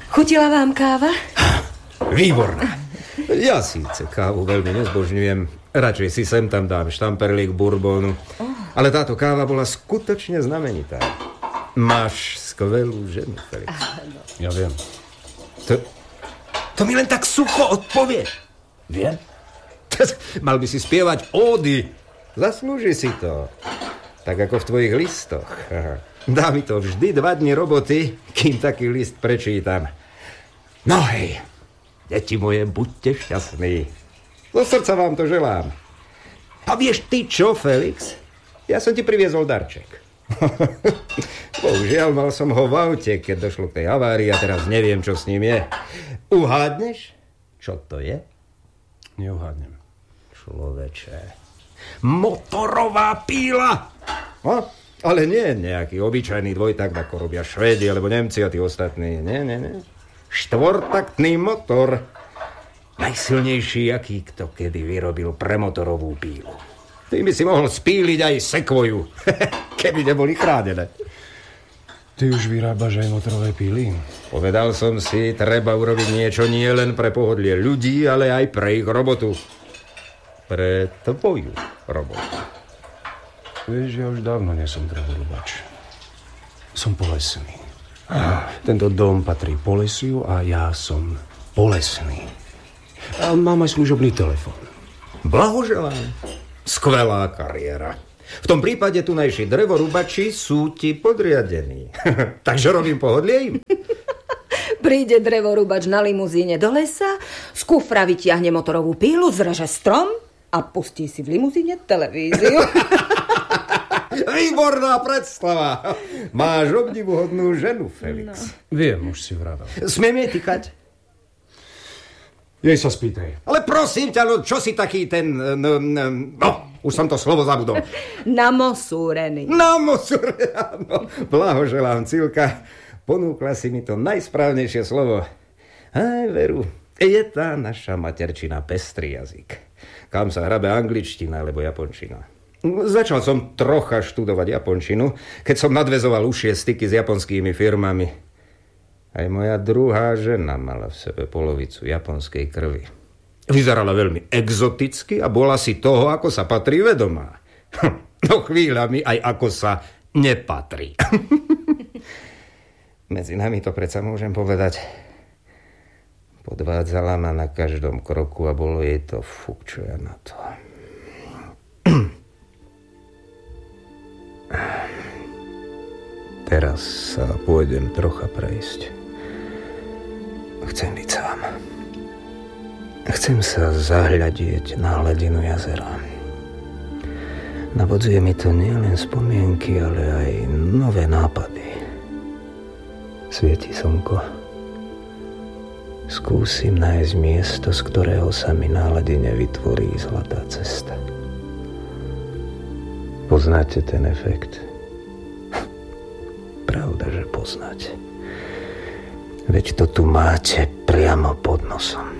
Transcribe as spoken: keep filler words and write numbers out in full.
Chutila vám káva? Výborná. Ja síce kávu veľmi nezbožňujem. Radšej si sem tam dám štamperlík bourbonu. Oh. Ale táto káva bola skutočne znamenitá. Máš skvelú ženu, Felix. Áno. Ja viem. To, to mi len tak sucho odpovie. Viem? Mal by si spievať ódy. Zaslúži si to. Tak ako v tvojich listoch. Dá mi to vždy dva dni roboty, kým taký list prečítam. No hej, deti moje, buďte šťastní. Zo srdca vám to želám. A vieš ty čo, Felix? Ja som ti priviezol darček. Bohužiaľ, mal som ho v aute, keď došlo k tej havárii a teraz neviem, čo s ním je. Uhádneš, čo to je? Neuhádnem. Človeče. Motorová píla! No, ale nie nejaký obyčajný dvojtakt, ako robia Švédi alebo Nemci a tí ostatní. Nie, nie, nie. Štvortaktný motor. Najsilnejší, aký kto kedy vyrobil pre motorovú pílu. Tým by si mohol spíliť aj sekvoju, keby neboli chránené. Ty už vyrábaš aj motorové píly? Povedal som si, treba urobiť niečo nie len pre pohodlie ľudí, ale aj pre ich robotu. Pre tvoju robotu. Vieš, ja už dávno nie som drevorúbač. Som polesný. Tento dom patrí Polesiu a ja som polesný. A mám aj služobný telefón. Blahoželám. Skvelá kariéra. V tom prípade tunajší drevorúbači sú ti podriadení. Takže robím pohodlie im. Príde drevorúbač na limuzíne do lesa, z kufra vytiahne motorovú pílu, zreže strom a pustí si v limuzíne televíziu. Výborná predstava. Máš obdivuhodnú ženu, Felix. No. Viem, už si vravel. Smiem jej tykať? Jej sa spýtaj. Ale prosím ťa, no čo si taký ten... No, no už som to slovo zabudol. Namosúrený. Namosúrený, áno. Blahoželám, Cilka. Ponúkla si mi to najsprávnejšie slovo. Aj, veru, je tá naša materčina pestrý jazyk. Kam sa hrabe angličtina alebo japončina. Začal som trocha študovať japončinu, keď som nadväzoval užšie styky s japonskými firmami. Aj moja druhá žena mala v sebe polovicu japonskej krvi. Vyzerala veľmi exoticky a bola si toho, ako sa patrí, vedomá. No chvíľami aj ako sa nepatrí. Medzi nami to predsa môžem povedať. Podvádzala ma na každom kroku a bolo jej to fuk, čo ja na to. Teraz sa pôjdem trocha prejsť. Chcem byť sám. Chcem sa zahľadieť na hladinu jazera. Navodzuje mi to nielen spomienky, ale aj nové nápady. Svieti slnko. Skúsim nájsť miesto, z ktorého sa mi na hladine vytvorí zlatá cesta. Poznáte ten efekt? Pravda, že poznáte. Veď to tu máte priamo pod nosom.